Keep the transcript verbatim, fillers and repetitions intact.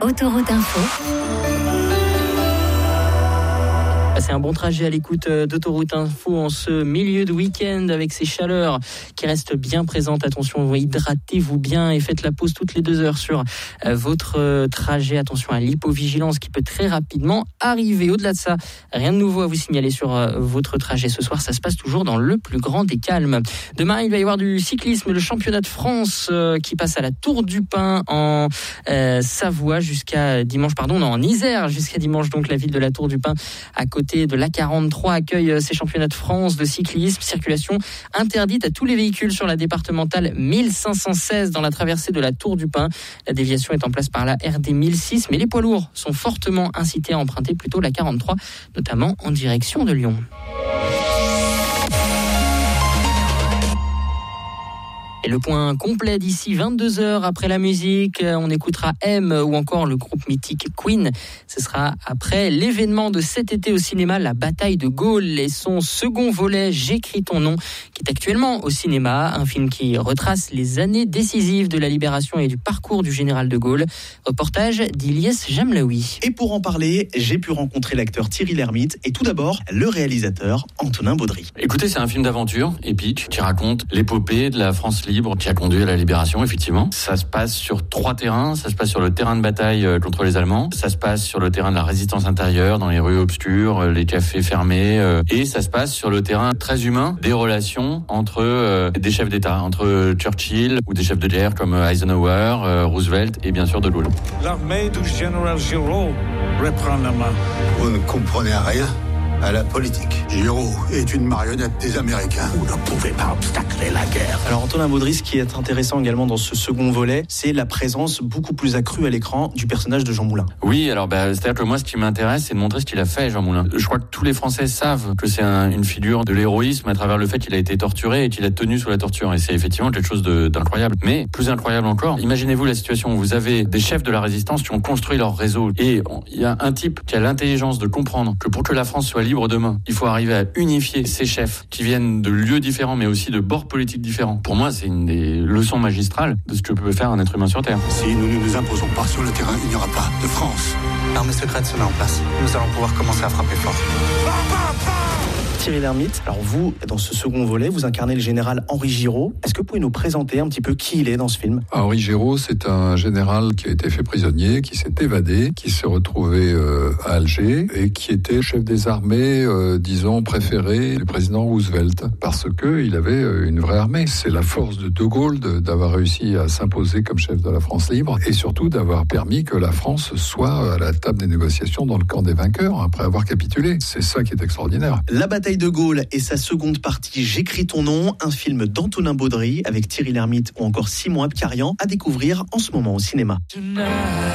Autoroute Info. C'est un bon trajet à l'écoute d'Autoroute Info en ce milieu de week-end avec ces chaleurs qui restent bien présentes. Attention, hydratez-vous bien et faites la pause toutes les deux heures sur votre trajet. Attention à l'hypovigilance qui peut très rapidement arriver. Au-delà de ça, rien de nouveau à vous signaler sur votre trajet. Ce soir, ça se passe toujours dans le plus grand des calmes. Demain, il va y avoir du cyclisme, le championnat de France qui passe à la Tour du Pin en euh, Savoie jusqu'à dimanche, pardon, non, en Isère jusqu'à dimanche. Donc la ville de la Tour du Pin à côté de l'A quarante-trois accueille ces championnats de France de cyclisme. Circulation interdite à tous les véhicules sur la départementale mille cinq cent seize dans la traversée de la Tour du Pin. La déviation est en place par la R D mille six, mais les poids lourds sont fortement incités à emprunter plutôt l'A quarante-trois, notamment en direction de Lyon. Et le point complet d'ici vingt-deux heures après la musique, on écoutera M ou encore le groupe mythique Queen. Ce sera après l'événement de cet été au cinéma, la bataille de Gaulle et son second volet, J'écris ton nom, qui est actuellement au cinéma. Un film qui retrace les années décisives de la libération et du parcours du général de Gaulle. Reportage d'Ilyes Jamlaoui. Et pour en parler, j'ai pu rencontrer l'acteur Thierry Lhermitte et tout d'abord le réalisateur Antonin Baudry. Écoutez, c'est un film d'aventure épique qui raconte l'épopée de la France libre qui a conduit à la libération, effectivement. Ça se passe sur trois terrains. Ça se passe sur le terrain de bataille contre les Allemands. Ça se passe sur le terrain de la résistance intérieure, dans les rues obscures, les cafés fermés. Et ça se passe sur le terrain très humain des relations entre des chefs d'État, entre Churchill ou des chefs de guerre comme Eisenhower, Roosevelt et bien sûr de Gaulle. L'armée du général Giraud reprend la main. Vous ne comprenez rien à la politique. Giraud est une marionnette des Américains. Vous ne pouvez pas obstacler la guerre. Alors Antonin Baudry, ce qui est intéressant également dans ce second volet, c'est la présence beaucoup plus accrue à l'écran du personnage de Jean Moulin. Oui, alors bah, c'est-à-dire que moi ce qui m'intéresse, c'est de montrer ce qu'il a fait, Jean Moulin. Je crois que tous les Français savent que c'est un, une figure de l'héroïsme à travers le fait qu'il a été torturé et qu'il a tenu sous la torture. Et c'est effectivement quelque chose de, d'incroyable. Mais plus incroyable encore, imaginez-vous la situation où vous avez des chefs de la résistance qui ont construit leur réseau. Et il y a un type qui a l'intelligence de comprendre que pour que la France soit libre demain, il faut arriver à unifier ces chefs qui viennent de lieux différents mais aussi de bords politiques différents. Pour moi, c'est une des leçons magistrales de ce que peut faire un être humain sur Terre. Si nous ne nous imposons pas sur le terrain, il n'y aura pas de France. L'armée secrète se met en place. Nous allons pouvoir commencer à frapper fort. Thierry Lhermitte, alors vous, dans ce second volet, vous incarnez le général Henri Giraud. Est-ce que vous pouvez nous présenter un petit peu qui il est dans ce film ? Henri Giraud, c'est un général qui a été fait prisonnier, qui s'est évadé, qui s'est retrouvé euh, à Alger et qui était chef des armées, euh, disons, préféré du président Roosevelt, parce qu'il avait une vraie armée. C'est la force de De Gaulle de, d'avoir réussi à s'imposer comme chef de la France libre et surtout d'avoir permis que la France soit à la table des négociations dans le camp des vainqueurs après avoir capitulé. C'est ça qui est extraordinaire. La bataille de Gaulle et sa seconde partie, J'écris ton nom, un film d'Antonin Baudry avec Thierry Lhermitte ou encore Simon Abkarian à découvrir en ce moment au cinéma.